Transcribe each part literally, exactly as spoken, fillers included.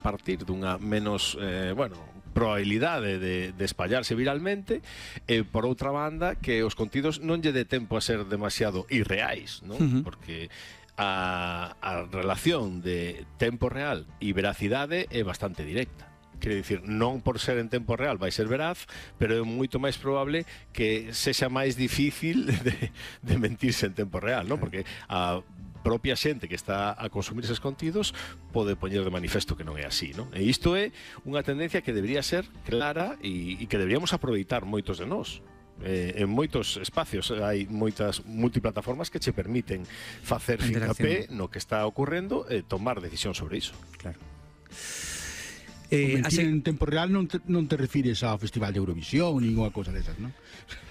partir dunha menos, eh, bueno, probabilidade de, de espallarse viralmente, e por outra banda que os contidos non lle dé tempo a ser demasiado irreais, non? Uh-huh. Porque a, a relación de tempo real e veracidade é bastante directa. Quero dicir, non por ser en tempo real vai ser veraz, pero é moito máis probable que sexa máis difícil de, de mentirse en tempo real, non? Porque a propia xente que está a consumir eses contidos pode poñer de manifesto que non é así, non? E isto é unha tendencia que debería ser clara e, e que deberíamos aproveitar moitos de nós. Eh, en moitos espacios hai moitas multiplataformas que che permiten facer fincapé no que está ocorrendo e tomar decisión sobre iso. Claro. Eh, mentir en tempo real non te, non te refires ao Festival de Eurovisión nin unha cousa desas, non?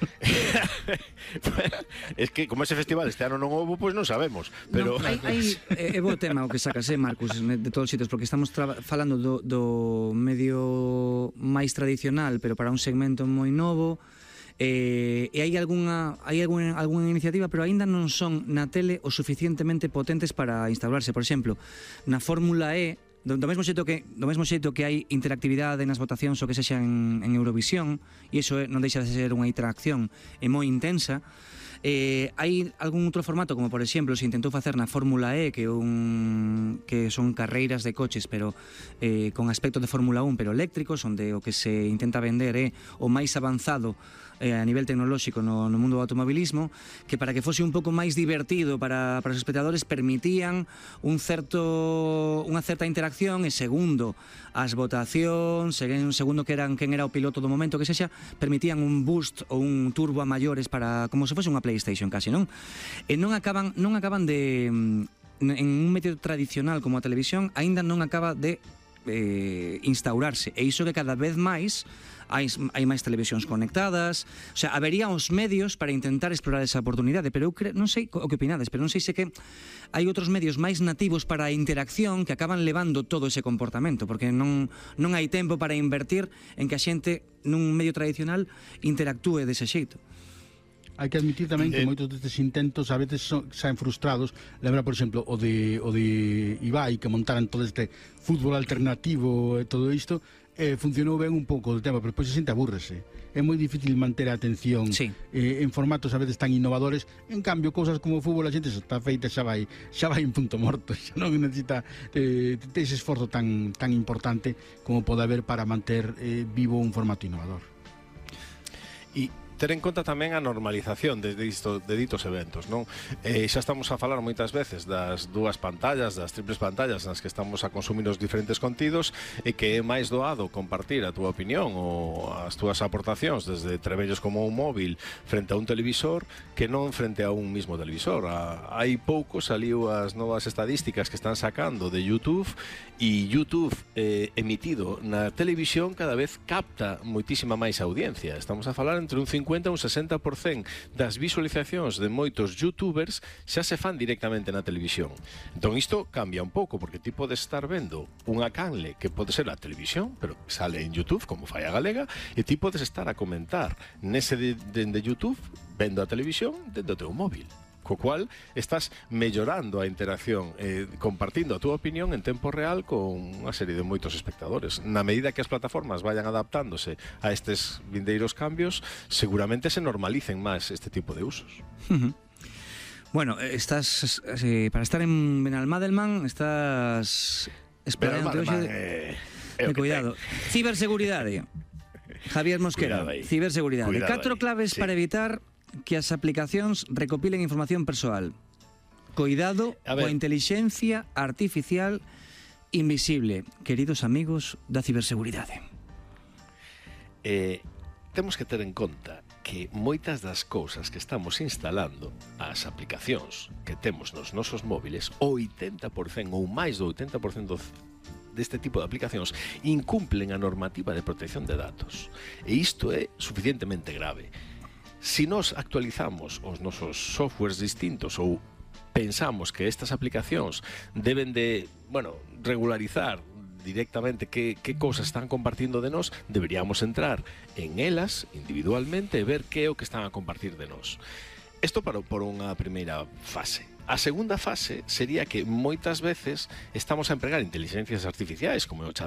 Es que como ese festival este ano non houve, pois pues non sabemos, pero no, hai, hai, é bo tema o que sacas, eh, Marcus, de todos os sitios, porque estamos falando do, do medio máis tradicional, pero para un segmento moi novo. Eh, e hai algunha hai algunha, algunha iniciativa, pero aínda non son na tele o suficientemente potentes para instaurarse. Por exemplo, na Fórmula E, Do, do mesmo xeito que do mesmo xeito que hai interactividade nas votacións o que sexa en, en Eurovisión, e iso non deixa de ser unha interacción é moi intensa. Eh, hai algún outro formato, como por exemplo se intentou facer na Fórmula E, que un que son carreiras de coches, pero eh, con aspecto de Fórmula un, pero eléctricos, onde o que se intenta vender é o máis avanzado eh, a nivel tecnolóxico no, no mundo do automobilismo, que para que fose un pouco máis divertido para, para os espectadores permitían un certo unha certa interacción, e segundo as votacións, segundo que eran quen era o piloto do momento que sexa, permitían un boost ou un turbo a maiores para como se fose unha PlayStation casi, non? E non acaban non acaban de en un medio tradicional como a televisión aínda non acaba de eh, instaurarse, e iso que cada vez máis hai, hai máis televisións conectadas, o sea, habería uns medios para intentar explorar esa oportunidade, pero eu cre... non sei o que opinades, pero non sei se que hai outros medios máis nativos para a interacción que acaban levando todo ese comportamento, porque non, non hai tempo para invertir en que a xente nun medio tradicional interactúe dese xeito. Hai que admitir tamén que eh, moitos destes intentos a veces son, saen frustrados. Lembra, por exemplo, o de, o de Ibai, que montaran todo este fútbol alternativo e todo isto, eh, funcionou ben un pouco o tema, pero depois a xente abúrrese. É moi difícil manter a atención sí. eh, en formatos a veces tan innovadores. En cambio, cousas como o fútbol, a xente xa está feita, xa vai, xa vai en punto morto, xa non necesita eh, ese esforzo tan, tan importante como pode haber para manter eh, vivo un formato innovador. E ter en conta tamén a normalización de, disto, de ditos eventos, non? Eh, xa estamos a falar moitas veces das dúas pantallas, das triples pantallas nas que estamos a consumir os diferentes contidos, e que é máis doado compartir a túa opinión ou as túas aportacións desde trebellos como un móvil frente a un televisor que non frente a un mismo televisor. A, hai pouco saliu as novas estadísticas que están sacando de YouTube, e YouTube eh, emitido na televisión cada vez capta moitísima máis audiencia. Estamos a falar entre un cincuenta e un sesenta por cento das visualizacións de moitos youtubers xa se fan directamente na televisión. Entón isto cambia un pouco, porque ti podes estar vendo unha canle que pode ser a televisión, pero que sale en YouTube, como fai a galega, e ti podes estar a comentar nese de, de, de YouTube vendo a televisión dentro do teu móvil. Co cual estás mellorando a interacción, eh, compartindo a túa opinión en tempo real con unha serie de moitos espectadores. Na medida que as plataformas vayan adaptándose a estes vindeiros cambios, seguramente se normalicen máis este tipo de usos. Uh-huh. Bueno, estás eh, para estar en Benalmádena estás esperando hoxe eh, de cuidado. Ciberseguridade. Javier Mosquera, ciberseguridade. Catro claves sí. para evitar que as aplicacións recopilen información persoal. Coidado coa intelixencia artificial invisible. Queridos amigos da ciberseguridade. Eh, temos que ter en conta que moitas das cousas que estamos instalando, as aplicacións que temos nos nosos móviles, o oitenta por cento ou máis do oitenta por cento deste tipo de aplicacións incumplen a normativa de protección de datos. E isto é suficientemente grave. Si nos actualizamos os nosos softwares distintos ou pensamos que estas aplicacións deben de, bueno, regularizar directamente que, que cousas están compartindo de nós, deberíamos entrar en elas individualmente e ver que é o que están a compartir de nós. Isto para, por unha primeira fase. A segunda fase sería que moitas veces estamos a empregar inteligencias artificiais como o chat